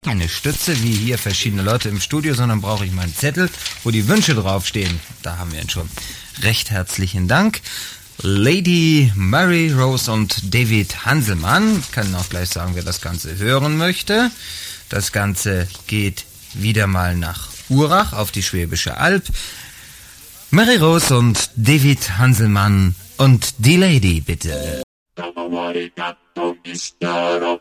Keine Stütze, wie hier verschiedene Leute im Studio, sondern brauche ich mal einen Zettel, wo die Wünsche draufstehen. Da haben wir ihn schon. Recht herzlichen Dank. Lady Mary Rose und David Hanselmann. Ich kann auch gleich sagen, wer das Ganze hören möchte. Das Ganze geht wieder mal nach Urach auf die Schwäbische Alb. Mary Rose und David Hanselmann und die Lady, bitte.